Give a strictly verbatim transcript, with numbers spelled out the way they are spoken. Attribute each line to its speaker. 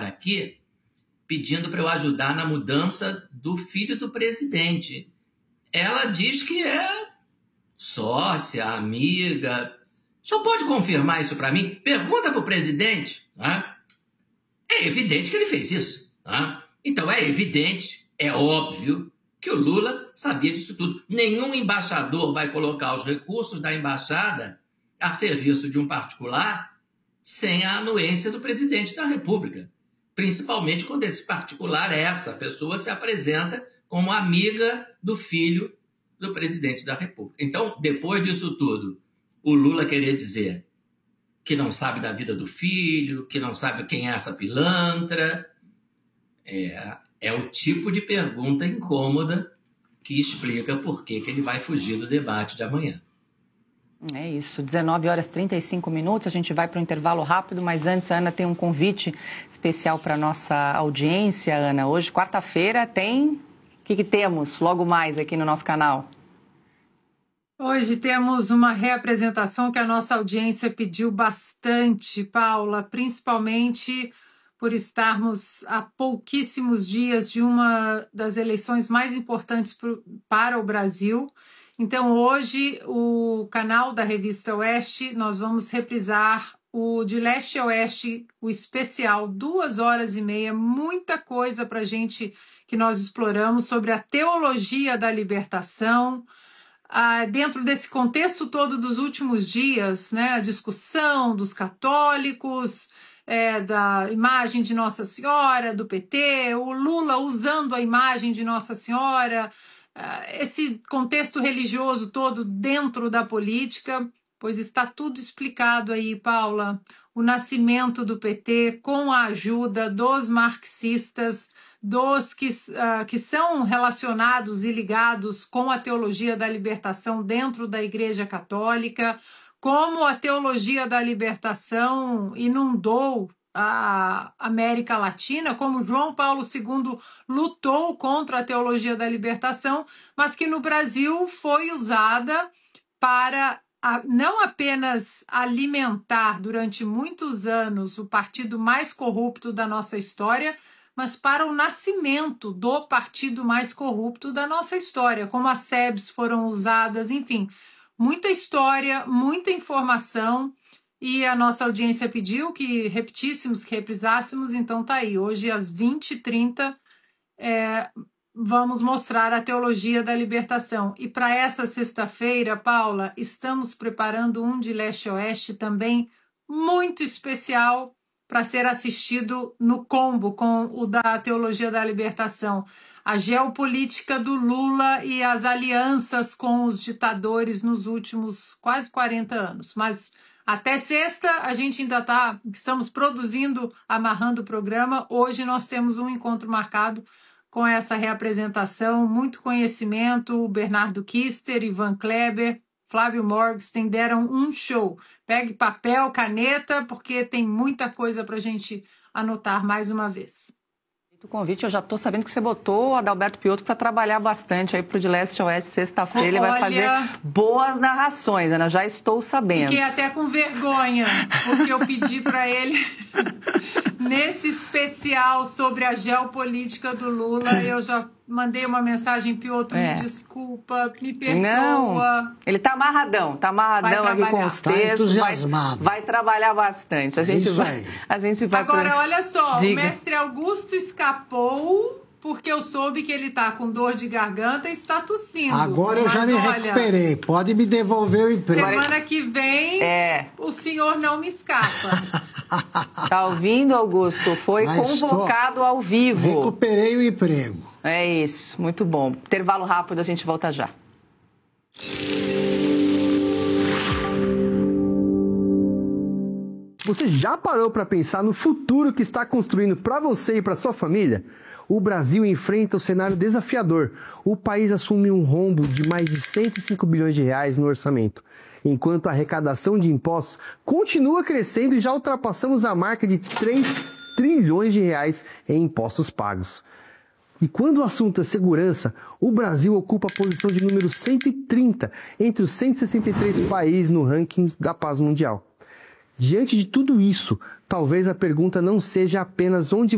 Speaker 1: aqui pedindo para eu ajudar na mudança do filho do presidente. Ela diz que é sócia, amiga. O senhor pode confirmar isso para mim? Pergunta para o presidente. Tá? É evidente que ele fez isso. Tá? Então é evidente, é óbvio, que o Lula sabia disso tudo. Nenhum embaixador vai colocar os recursos da embaixada a serviço de um particular sem a anuência do presidente da República. Principalmente quando esse particular, essa pessoa, se apresenta como amiga do filho do presidente da República. Então, depois disso tudo, o Lula querer dizer que não sabe da vida do filho, que não sabe quem é essa pilantra, é, é o tipo de pergunta incômoda que explica por que que ele vai fugir do debate de amanhã.
Speaker 2: É isso, dezenove horas e trinta e cinco minutos, a gente vai para um intervalo rápido, mas antes a Ana tem um convite especial para a nossa audiência, Ana. Hoje, quarta-feira, tem... O que, que temos logo mais aqui no nosso canal?
Speaker 3: Hoje temos uma reapresentação que a nossa audiência pediu bastante, Paula, principalmente por estarmos a pouquíssimos dias de uma das eleições mais importantes pro, para o Brasil. Então, hoje, o canal da Revista Oeste, nós vamos reprisar o De Leste a Oeste, o especial, duas horas e meia, muita coisa para a gente que nós exploramos sobre a teologia da libertação, ah, dentro desse contexto todo dos últimos dias, né, a discussão dos católicos, é, da imagem de Nossa Senhora, do P T, o Lula usando a imagem de Nossa Senhora, esse contexto religioso todo dentro da política, pois está tudo explicado aí, Paula. O nascimento do P T com a ajuda dos marxistas, dos que, uh, que são relacionados e ligados com a teologia da libertação dentro da Igreja Católica, como a teologia da libertação inundou a América Latina, como João Paulo segundo lutou contra a teologia da libertação, mas que no Brasil foi usada para a, não apenas alimentar durante muitos anos o partido mais corrupto da nossa história, mas para o nascimento do partido mais corrupto da nossa história, como as S E Bs foram usadas, enfim, muita história, muita informação. E a nossa audiência pediu que repetíssemos, que reprisássemos, então tá aí. Hoje, às vinte e trinta, é, vamos mostrar a teologia da libertação. E para essa sexta-feira, Paula, estamos preparando um de leste a oeste também muito especial para ser assistido no combo com o da teologia da libertação. A geopolítica do Lula e as alianças com os ditadores nos últimos quase quarenta anos. Mas até sexta, a gente ainda está, estamos produzindo, amarrando o programa. Hoje nós temos um encontro marcado com essa reapresentação, muito conhecimento, o Bernardo Kister, Ivan Kleber, Flávio Morgenstern deram um show. Pegue papel, caneta, porque tem muita coisa para a gente anotar mais uma vez.
Speaker 2: O convite, eu já estou sabendo que você botou o Adalberto Piotto para trabalhar bastante aí para o De Leste a Oeste sexta-feira. Ele vai fazer boas narrações, Ana, já estou sabendo.
Speaker 3: Fiquei até com vergonha, porque eu pedi para ele, nesse especial sobre a geopolítica do Lula, eu já mandei uma mensagem, Piotto, é. me desculpa, me perdoa.
Speaker 2: Não, ele está amarradão, está amarradão aqui com os textos,
Speaker 4: tá
Speaker 2: vai, vai trabalhar bastante. A gente, é vai, a gente vai...
Speaker 3: Agora, por... olha só,
Speaker 2: Diga.
Speaker 3: O mestre Augusto escapou porque eu soube que ele está com dor de garganta e está tossindo.
Speaker 4: Agora eu já me olha, recuperei, pode me devolver o emprego.
Speaker 3: Semana que vem, é. o senhor não me escapa.
Speaker 2: Tá ouvindo, Augusto? Foi Mas convocado ao vivo.
Speaker 4: Recuperei o emprego.
Speaker 2: É isso, muito bom. Intervalo rápido, a gente volta já.
Speaker 5: Você já parou para pensar no futuro que está construindo para você e para sua família? O Brasil enfrenta um cenário desafiador. O país assume um rombo de mais de cento e cinco bilhões de reais no orçamento, enquanto a arrecadação de impostos continua crescendo e já ultrapassamos a marca de três trilhões de reais em impostos pagos. E quando o assunto é segurança, o Brasil ocupa a posição de número cento e trinta entre os cento e sessenta e três países no ranking da paz mundial. Diante de tudo isso, talvez a pergunta não seja apenas onde